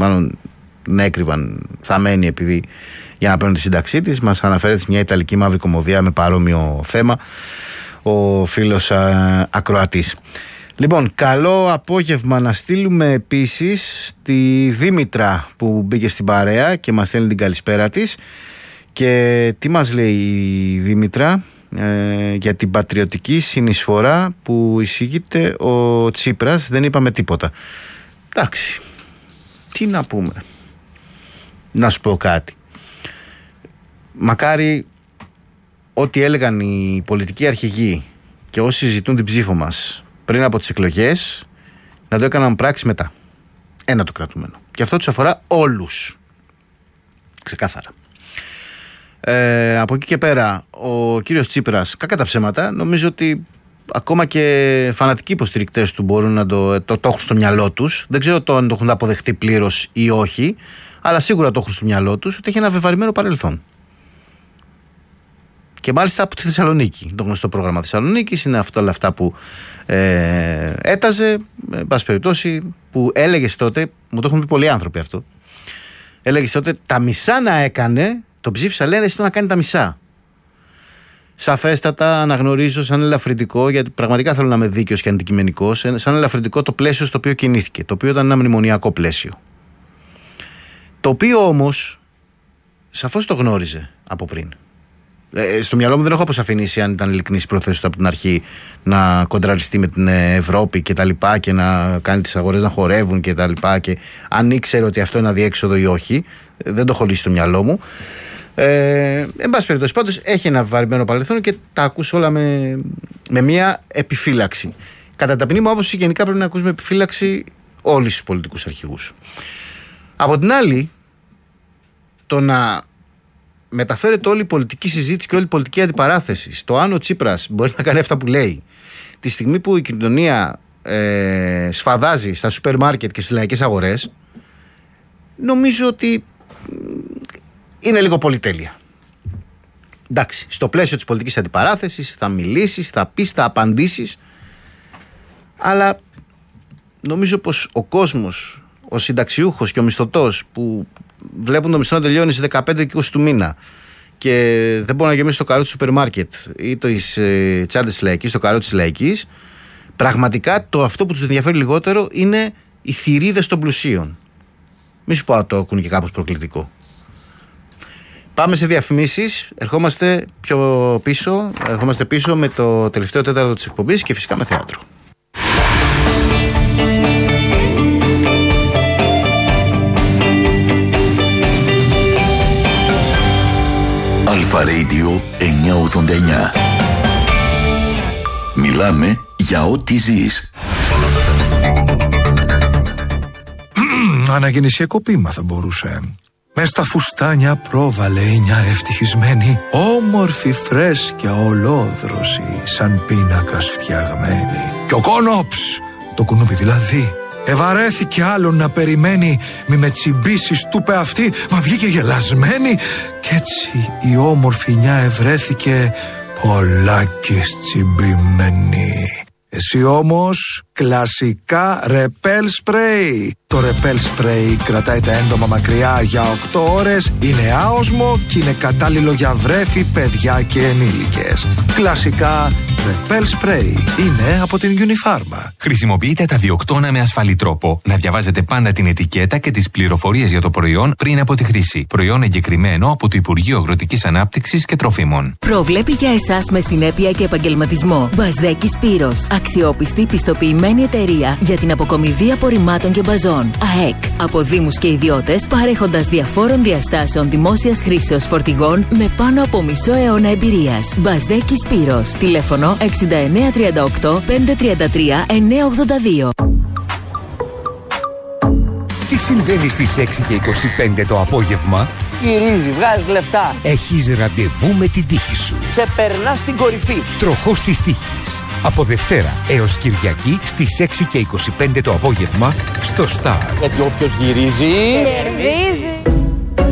μάλλον την έκρυβαν θαμμένη επειδή για να παίρνουν τη σύνταξή της. Μας αναφέρεται σε μια Ιταλική μαύρη κομμωδία με παρόμοιο θέμα ο φίλος ακροατής. Λοιπόν, καλό απόγευμα να στείλουμε επίσης στη Δήμητρα που μπήκε στην παρέα και μας στέλνει την καλησπέρα της. Και τι μας λέει η Δήμητρα για την πατριωτική συνεισφορά που εισηγείται ο Τσίπρας? Δεν είπαμε τίποτα. Εντάξει, τι να πούμε. Να σου πω κάτι. Μακάρι ό,τι έλεγαν οι πολιτικοί αρχηγοί και όσοι ζητούν την ψήφο μας πριν από τις εκλογές να το έκαναν πράξη μετά. Ένα το κρατούμενο. Και αυτό τους αφορά όλους. Ξεκάθαρα. Από εκεί και πέρα ο κύριος Τσίπρας, κακά τα ψέματα, νομίζω ότι ακόμα και φανατικοί υποστηρικτές του μπορούν να το έχουν στο μυαλό τους. Δεν ξέρω αν το έχουν αποδεχτεί πλήρως ή όχι, αλλά σίγουρα το έχουν στο μυαλό τους ότι έχει ένα βεβαρημένο παρελθόν. Και μάλιστα από τη Θεσσαλονίκη. Το γνωστό πρόγραμμα Θεσσαλονίκης είναι όλα αυτά που έταζε, εν πάση περιπτώσει, που έλεγε τότε, μου το έχουν πει πολλοί άνθρωποι αυτό, έλεγε τότε τα μισά να έκανε, το ψήφισα, λένε εσύ το να κάνει τα μισά. Σαφέστατα αναγνωρίζω σαν ελαφρυντικό, γιατί πραγματικά θέλω να είμαι δίκαιος και αντικειμενικός, σαν ελαφρυντικό το πλαίσιο στο οποίο κινήθηκε, το οποίο ήταν ένα μνημονιακό πλαίσιο. Το οποίο όμως σαφώς το γνώριζε από πριν. Στο μυαλό μου δεν έχω αποσαφηνίσει αν ήταν ειλικρινής η πρόθεση του από την αρχή να κοντραριστεί με την Ευρώπη και τα λοιπά και να κάνει τις αγορές να χορεύουν και τα λοιπά, και αν ήξερε ότι αυτό είναι αδιέξοδο ή όχι. Δεν το έχω λύσει στο μυαλό μου. Εν πάση περιπτώσει, πάντως έχει ένα βαρημένο παρελθόν και τα ακούς όλα με μια επιφύλαξη. Κατά ταπεινή μου άποψη, γενικά πρέπει να ακούς με επιφύλαξη όλους τους πολιτικούς αρχηγούς. Από την άλλη, το να μεταφέρεται όλη η πολιτική συζήτηση και όλη η πολιτική αντιπαράθεση στο αν ο Τσίπρας μπορεί να κάνει αυτά που λέει, τη στιγμή που η κοινωνία σφαδάζει στα σούπερ μάρκετ και στις λαϊκές αγορές, νομίζω ότι είναι λίγο πολυτέλεια. Εντάξει, στο πλαίσιο της πολιτικής αντιπαράθεσης θα μιλήσεις, θα πεις, θα απαντήσεις, αλλά νομίζω πως ο κόσμος, ο συνταξιούχος και ο μισθωτός που βλέπουν το μισθό να τελειώνει στις 15 και 20 του μήνα και δεν μπορούν να γεμίσουν το καρό του σούπερ μάρκετ ή τις τσάντες της λαϊκής, το καρό της λαϊκής, πραγματικά αυτό που τους ενδιαφέρει λιγότερο είναι οι θηρίδες των πλουσίων. Μη σου πω να το έχουν και κάπως προκλητικό. Πάμε σε διαφημίσεις, ερχόμαστε πίσω με το τελευταίο τέταρτο της εκπομπής και φυσικά με θέατρο. Αλφα Radio 989. Μιλάμε για ό,τι ζεις. Αναγεννησιακό ποίημα θα μπορούσε. Μες στα φουστάνια πρόβαλε μια ευτυχισμένη, όμορφη φρέσκια ολόδρωση, σαν πίνακας φτιαγμένη. Και ο Κόνοψ, το κουνούπι δηλαδή, ευαρέθηκε άλλον να περιμένει, μη με τσιμπήσεις του πε αυτή, μα βγήκε γελασμένη. Κι έτσι η όμορφη νιά ευρέθηκε πολλάκις τσιμπημένη. Εσύ όμως κλασικά ρεπέλ σπρέι. Το ρεπέλ σπρέι κρατάει τα έντομα μακριά για 8 ώρες, είναι άοσμο και είναι κατάλληλο για βρέφη, παιδιά και ενήλικες. Κλασικά ρεπέλ σπρέι είναι από την Unifarma. Χρησιμοποιείτε τα διοκτώνα με ασφαλή τρόπο. Να διαβάζετε πάντα την ετικέτα και τις πληροφορίες για το προϊόν πριν από τη χρήση. Προϊόν εγκεκριμένο από το Υπουργείο Αγροτικής Ανάπτυξης και Τροφίμων. Προβλέπει για εσάς με συνέπεια και επαγγελματισμό. Μπασδέκης Σπύρος. Αξιόπιστη πιστοποιημένη εταιρεία για την αποκομιδή απορριμμάτων και μπαζών. ΑΕΚ. Από δήμους και ιδιώτες, παρέχοντας διαφόρων διαστάσεων δημόσιας χρήσεως φορτηγών με πάνω από μισό αιώνα εμπειρίας. Μπασδέκης Σπύρος. Τηλέφωνο 6938 533 982. Τι συμβαίνει στις 6 και 25 το απόγευμα? Γυρίζει, βγάζει λεφτά. Έχεις ραντεβού με την τύχη σου. Σε περνά στην κορυφή. Τροχός της τύχης. Από Δευτέρα έως Κυριακή στις 6 και 25 το απόγευμα στο Star. Γιατί όποιος γυρίζει, κερδίζει.